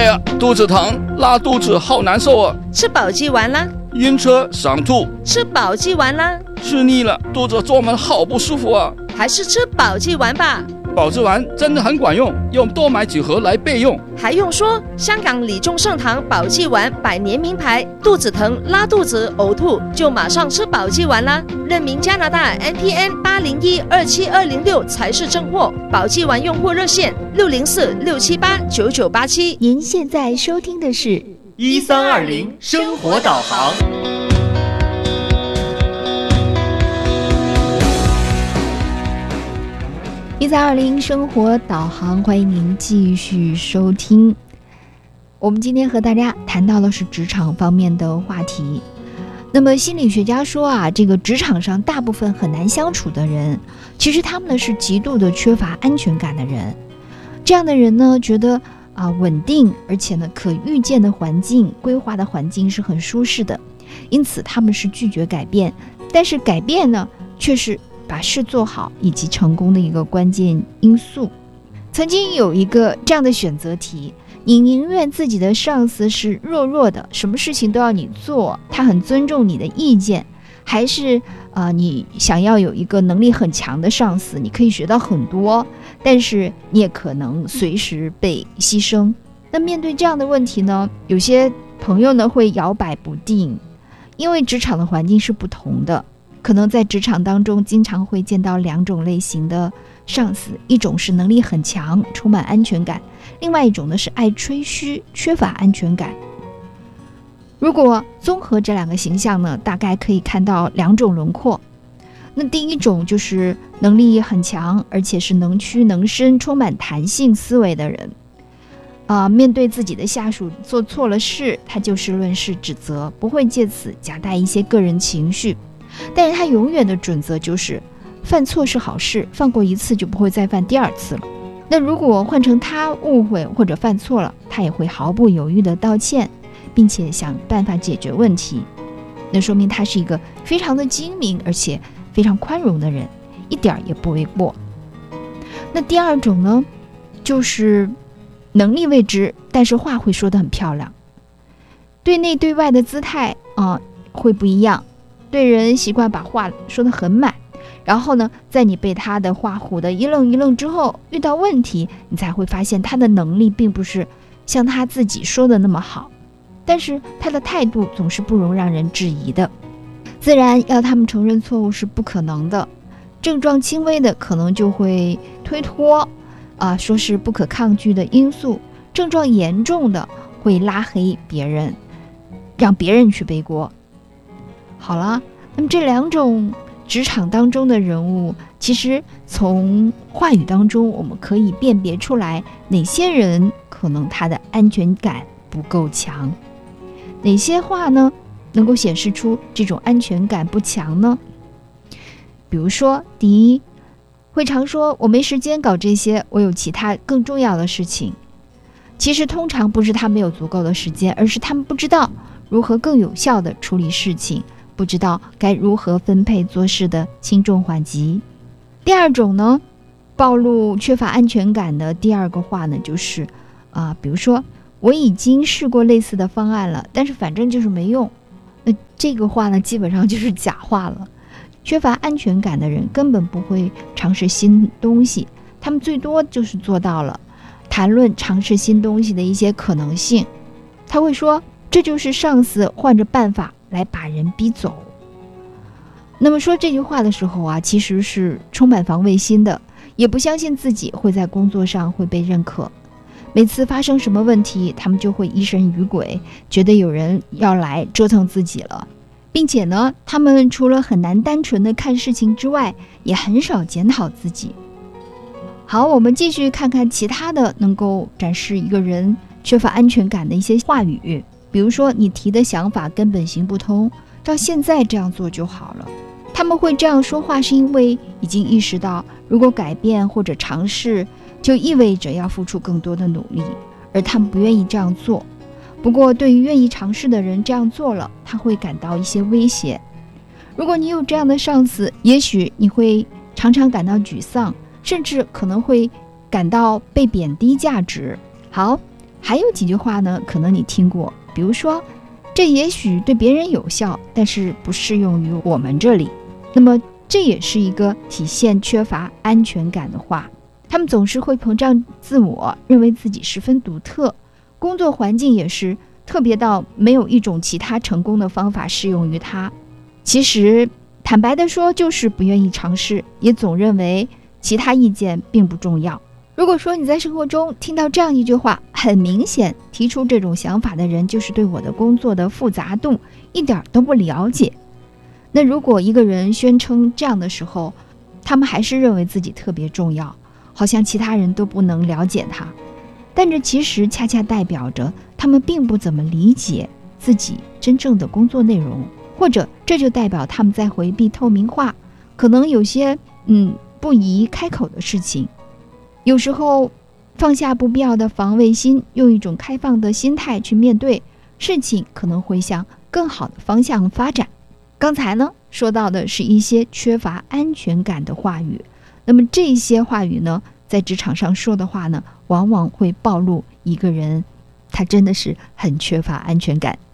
呀，肚子疼，拉肚子好难受啊。 吃保济丸啦。 晕车想吐， 吃保济丸啦。 吃腻了，肚子做梦好不舒服啊。 还是吃保济丸吧。 保济丸真的很管用，用多买几盒来备用。 还用说，香港李宗盛堂保济丸100年名牌，肚子疼、拉肚子、呕吐就马上吃保济丸啦。认明加拿大 NPN 801-27206才是正货。保济丸用户热线604-678-9987。 您现在收听的是 1320生活导航。 1320生活导航，欢迎您继续收听。我们今天和大家谈到的是职场方面的话题。那么心理学家说啊，这个职场上大部分很难相处的人，其实他们呢是极度的缺乏安全感的人。这样的人呢，觉得稳定，而且呢可预见的环境、规划的环境是很舒适的，因此他们是拒绝改变。但是改变呢，却是把事做好以及成功的一个关键因素。曾经有一个这样的选择题，你宁愿自己的上司是弱弱的，什么事情都要你做，他很尊重你的意见，还是你想要有一个能力很强的上司，你可以学到很多，但是你也可能随时被牺牲。那面对这样的问题呢，有些朋友呢会摇摆不定，因为职场的环境是不同的。可能在职场当中经常会见到2种类型的上司，一种是能力很强，充满安全感，另外一种呢是爱吹嘘，缺乏安全感。如果综合这2个形象呢，大概可以看到2种轮廓。那第一种就是能力很强，而且是能屈能伸，充满弹性思维的人。面对自己的下属做错了事，他就事论事指责，不会借此夹带一些个人情绪。但是他永远的准则就是犯错是好事，犯过一次就不会再犯第2次了。那如果换成他误会或者犯错了，他也会毫不犹豫的道歉，并且想办法解决问题。那说明他是一个非常的精明而且非常宽容的人，一点也不为过。那第2种呢，就是能力未知，但是话会说得很漂亮，对内对外的姿态会不一样。对人习惯把话说得很满，然后呢，在你被他的话唬得一愣一愣之后，遇到问题你才会发现他的能力并不是像他自己说的那么好，但是他的态度总是不容让人质疑的。自然要他们承认错误是不可能的，症状轻微的可能就会推脱说是不可抗拒的因素，症状严重的会拉黑别人，让别人去背锅。好了，那么这2种职场当中的人物，其实从话语当中我们可以辨别出来哪些人可能他的安全感不够强，哪些话呢能够显示出这种安全感不强呢？比如说，第一，会常说我没时间搞这些，我有其他更重要的事情。其实通常不是他没有足够的时间，而是他们不知道如何更有效地处理事情，不知道该如何分配做事的轻重缓急。第2种呢，暴露缺乏安全感的第2个话呢，就是比如说我已经试过类似的方案了，但是反正就是没用。那这个话呢，基本上就是假话了。缺乏安全感的人根本不会尝试新东西，他们最多就是做到了谈论尝试新东西的一些可能性。他会说，这就是上司换着办法来把人逼走。那么说这句话的时候其实是充满防卫心的，也不相信自己会在工作上会被认可。每次发生什么问题，他们就会疑神疑鬼，觉得有人要来折腾自己了，并且呢，他们除了很难单纯的看事情之外，也很少检讨自己。好，我们继续看看其他的能够展示一个人缺乏安全感的一些话语。比如说，你提的想法根本行不通，照现在这样做就好了。他们会这样说话，是因为已经意识到，如果改变或者尝试，就意味着要付出更多的努力，而他们不愿意这样做。不过，对于愿意尝试的人，这样做了，他会感到一些威胁。如果你有这样的上司，也许你会常常感到沮丧，甚至可能会感到被贬低价值。好， 还有几句话呢，可能你听过，比如说这也许对别人有效，但是不适用于我们这里。那么这也是一个体现缺乏安全感的话。他们总是会膨胀自我，认为自己十分独特，工作环境也是特别到没有一种其他成功的方法适用于他。其实坦白地说，就是不愿意尝试，也总认为其他意见并不重要。如果说你在生活中听到这样一句话，很明显提出这种想法的人就是对我的工作的复杂度一点都不了解。那如果一个人宣称这样的时候，他们还是认为自己特别重要，好像其他人都不能了解他，但这其实恰恰代表着他们并不怎么理解自己真正的工作内容，或者这就代表他们在回避透明化，可能有些不宜开口的事情。有时候放下不必要的防卫心，用一种开放的心态去面对事情，可能会向更好的方向发展。刚才呢说到的是一些缺乏安全感的话语，那么这些话语呢，在职场上说的话呢，往往会暴露一个人他真的是很缺乏安全感。